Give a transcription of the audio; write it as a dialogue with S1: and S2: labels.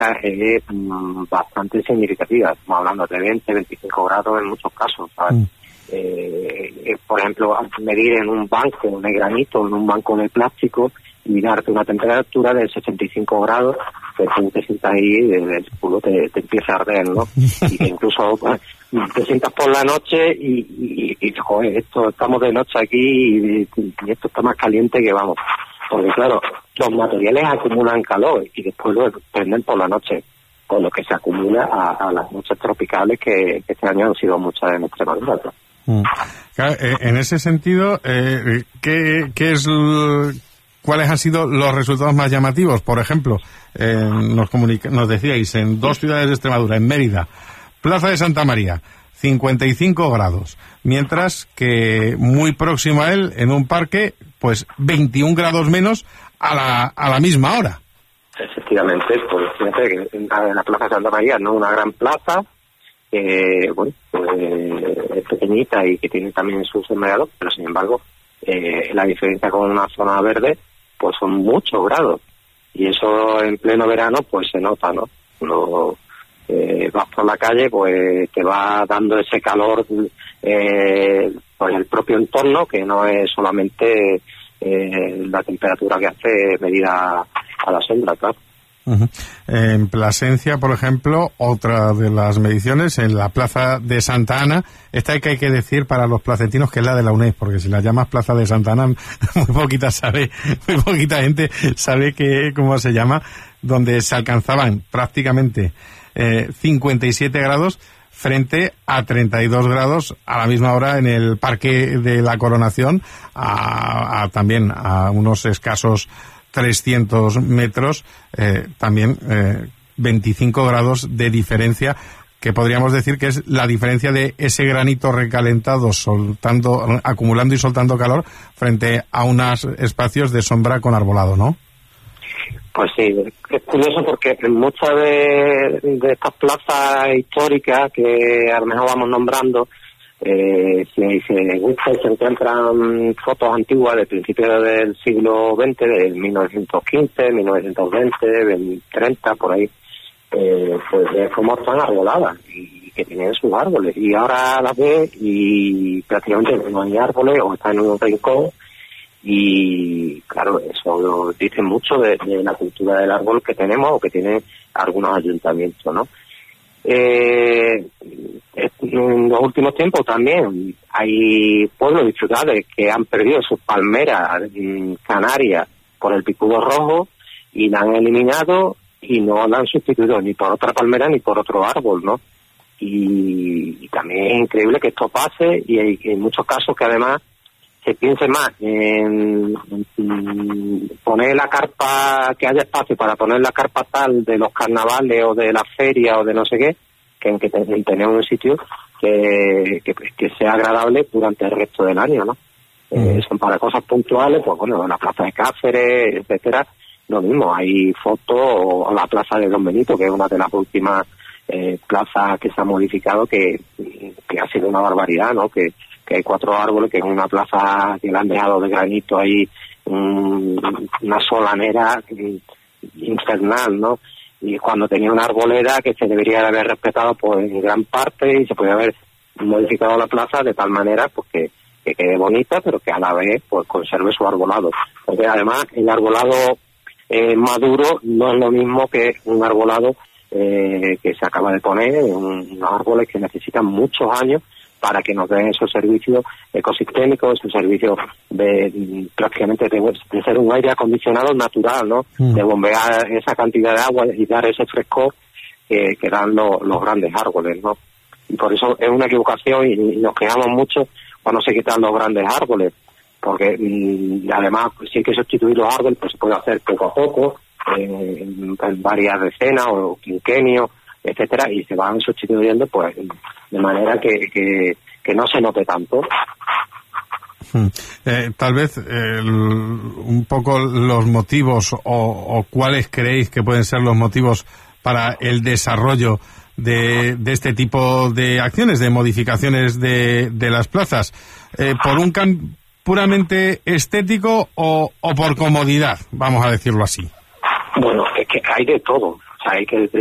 S1: es bastante significativa. Estamos hablando de 20, 25 grados en muchos casos, ¿sabes? Por ejemplo, medir en un banco de granito, en un banco de plástico, y darte una temperatura de 65 grados, que tú te sientas ahí y el culo te empieza a arder, ¿no? Y que incluso te sientas por la noche y joder, estamos de noche aquí y esto está más caliente que vamos. Porque claro, los materiales acumulan calor y después lo prenden por la noche, con lo que se acumula a las noches tropicales que este año han sido muchas en Extremadura.
S2: Claro, en ese sentido, ¿cuáles han sido los resultados más llamativos? Por ejemplo, nos decíais, en 2 ciudades de Extremadura, en Mérida, Plaza de Santa María, 55 grados, mientras que muy próximo a él, en un parque, pues 21 grados menos a la misma hora.
S1: Efectivamente, pues fíjate que en la Plaza de Santa María no es una gran plaza, bueno, es pequeñita y que tiene también sus sembrados, pero sin embargo, la diferencia con una zona verde, pues son muchos grados, y eso en pleno verano pues se nota, ¿no? Cuando vas por la calle, pues te va dando ese calor por el propio entorno, que no es solamente la temperatura que hace medida a la sombra, claro.
S2: Uh-huh. En Plasencia, por ejemplo, otra de las mediciones en la Plaza de Santa Ana, esta que hay que decir para los placentinos que es la de la UNED, porque si la llamas Plaza de Santa Ana, muy poquita gente sabe cómo se llama, donde se alcanzaban prácticamente 57 grados frente a 32 grados a la misma hora en el Parque de la Coronación, también a unos escasos 300 metros, también 25 grados de diferencia, que podríamos decir que es la diferencia de ese granito recalentado acumulando y soltando calor frente a unos espacios de sombra con arbolado, ¿no?
S1: Pues sí, es curioso porque en muchas de estas plazas históricas que a lo mejor vamos nombrando, si se busca y se encuentran fotos antiguas del principio del siglo XX, de 1915, 1920, 30, por ahí, pues es como están arboladas y que tienen sus árboles. Y ahora las ves y prácticamente no hay árboles o están en un rincón. Y claro, eso dice mucho de la cultura del árbol que tenemos o que tienen algunos ayuntamientos, ¿no? En los últimos tiempos también hay pueblos y ciudades que han perdido sus palmeras en Canarias por el picudo rojo y la han eliminado y no la han sustituido ni por otra palmera ni por otro árbol, ¿no? Y también es increíble que esto pase y hay en muchos casos que además se piense más en poner la carpa, que haya espacio para poner la carpa tal de los carnavales o de la feria o de no sé qué, que en tener un sitio que sea agradable durante el resto del año, ¿no? Son para cosas puntuales, pues bueno, la plaza de Cáceres, etcétera, lo mismo, hay fotos, o la plaza de Don Benito, que es una de las últimas plazas que se ha modificado, que ha sido una barbaridad, ¿no? Que hay 4 árboles, que es una plaza que le han dejado de granito ahí, una solanera infernal, ¿no? Y cuando tenía una arboleda que se debería de haber respetado pues en gran parte, y se podía haber modificado la plaza de tal manera pues que quede bonita, pero que a la vez pues conserve su arbolado. Porque además el arbolado maduro no es lo mismo que un arbolado que se acaba de poner, unos árboles que necesitan muchos años para que nos den esos servicios ecosistémicos, esos servicios prácticamente de ser un aire acondicionado natural, ¿no? De bombear esa cantidad de agua y dar ese frescor que dan los grandes árboles, ¿no? Y por eso es una equivocación y nos quejamos mucho cuando se quitan los grandes árboles, porque además si hay que sustituir los árboles, pues se puede hacer poco a poco, en varias decenas o quinquenios, etcétera, y se van sustituyendo pues de manera que no se note tanto.
S2: Tal vez un poco los motivos o cuáles creéis que pueden ser los motivos para el desarrollo de este tipo de acciones, de modificaciones de las plazas, por un puramente estético o por comodidad, vamos a decirlo así.
S1: Bueno, es que hay de todo. O sea, hay que